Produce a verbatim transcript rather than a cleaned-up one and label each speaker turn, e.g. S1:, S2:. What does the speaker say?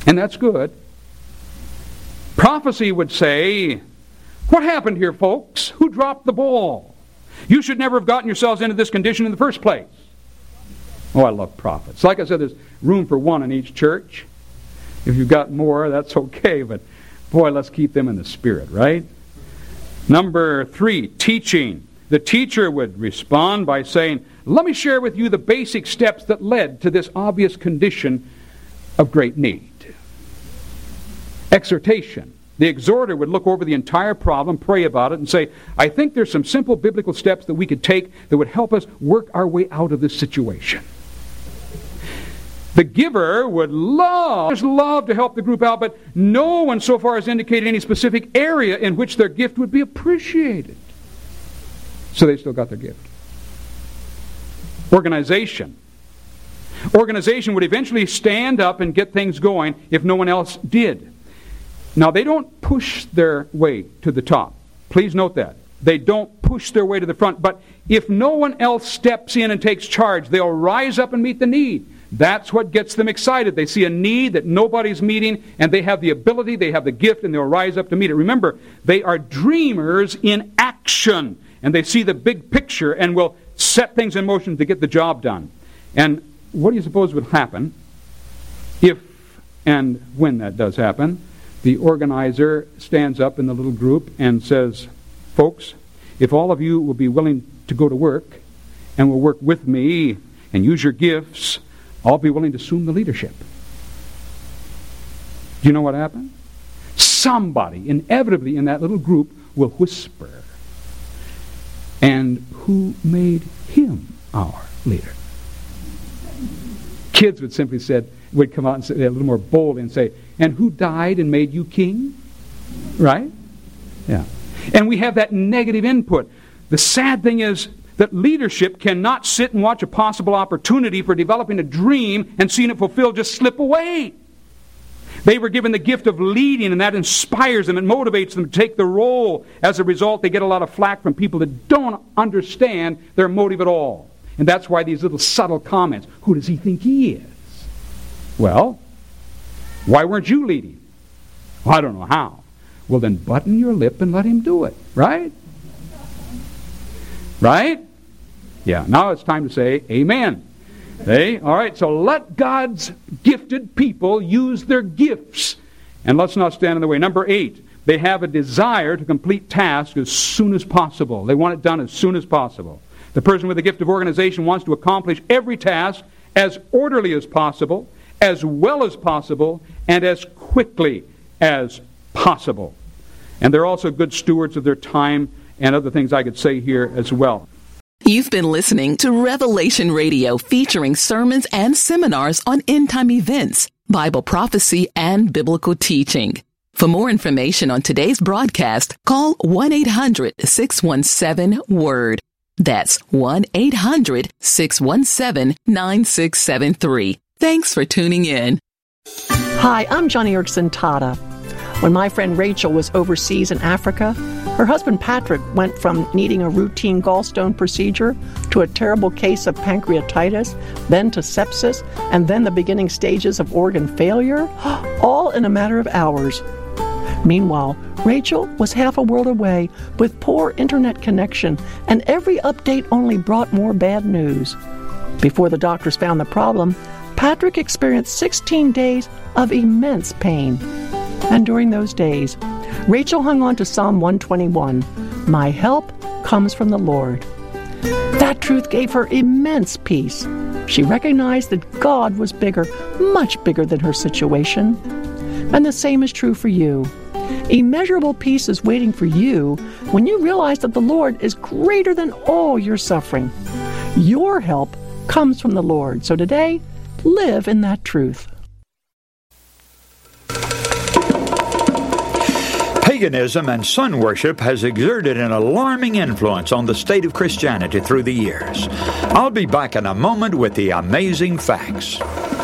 S1: And that's good. Prophecy would say, what happened here, folks? Who dropped the ball? You should never have gotten yourselves into this condition in the first place. Oh, I love prophets. Like I said, there's room for one in each church. If you've got more, that's okay, but boy, let's keep them in the Spirit, right? Number three, teaching. The teacher would respond by saying, let me share with you the basic steps that led to this obvious condition of great need. Exhortation. The exhorter would look over the entire problem, pray about it, and say, I think there's some simple biblical steps that we could take that would help us work our way out of this situation. The giver would love, just love to help the group out, but no one so far has indicated any specific area in which their gift would be appreciated. So they still got their gift. Organization. Organization would eventually stand up and get things going if no one else did. Now, they don't push their way to the top. Please note that. They don't push their way to the front. But if no one else steps in and takes charge, they'll rise up and meet the need. That's what gets them excited. They see a need that nobody's meeting, and they have the ability, they have the gift, and they'll rise up to meet it. Remember, they are dreamers in action, and they see the big picture and will set things in motion to get the job done. And what do you suppose would happen if and when that does happen? The organizer stands up in the little group and says, folks, if all of you will be willing to go to work and will work with me and use your gifts, I'll be willing to assume the leadership. Do you know what happened? Somebody, inevitably in that little group, will whisper, and who made him our leader? Kids would simply said, would come out and say a little more bold and say, and who died and made you king? Right? Yeah. And we have that negative input. The sad thing is that leadership cannot sit and watch a possible opportunity for developing a dream and seeing it fulfilled just slip away. They were given the gift of leading, and that inspires them and motivates them to take the role. As a result, they get a lot of flack from people that don't understand their motive at all. And that's why these little subtle comments. Who does he think he is? Well, why weren't you leading? Well, I don't know how. Well, then button your lip and let him do it. Right? Right? Yeah, now it's time to say amen. Hey, all right, so let God's gifted people use their gifts. And let's not stand in the way. Number eight, they have a desire to complete tasks as soon as possible. They want it done as soon as possible. The person with the gift of organization wants to accomplish every task as orderly as possible, as well as possible, and as quickly as possible. And they're also good stewards of their time and other things I could say here as well.
S2: You've been listening to Revelation Radio, featuring sermons and seminars on end-time events, Bible prophecy, and biblical teaching. For more information on today's broadcast, call one eight hundred six one seven WORD. That's one eight hundred six one seven nine six seven three. Thanks for tuning in.
S3: Hi, I'm Johnny Erickson Tata. When my friend Rachel was overseas in Africa, her husband Patrick went from needing a routine gallstone procedure to a terrible case of pancreatitis, then to sepsis, and then the beginning stages of organ failure, all in a matter of hours. Meanwhile, Rachel was half a world away with poor internet connection, and every update only brought more bad news. Before the doctors found the problem, Patrick experienced sixteen days of immense pain. And during those days, Rachel hung on to Psalm one twenty-one, "My help comes from the Lord." That truth gave her immense peace. She recognized that God was bigger, much bigger than her situation. And the same is true for you. Immeasurable peace is waiting for you when you realize that the Lord is greater than all your suffering. Your help comes from the Lord. So today, live in that truth.
S4: Paganism and sun worship has exerted an alarming influence on the state of Christianity through the years. I'll be back in a moment with the amazing facts.